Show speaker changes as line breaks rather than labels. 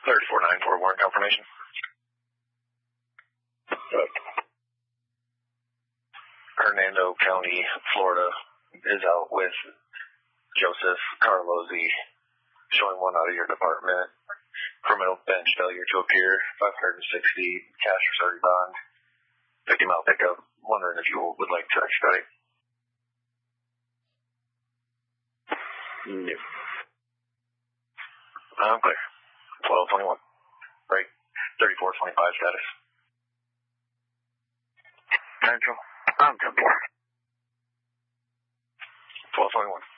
3494 warrant confirmation. Hernando County, Florida is out with Joseph Carlozzi, showing one out of your department. Criminal bench failure to appear, 560, cash or sorry bond. 50-mile pickup. Wondering if you would like to expedite.
No.
I'm clear. 1221. Right. 3425 status.
Central. I'm 10-4.
1221.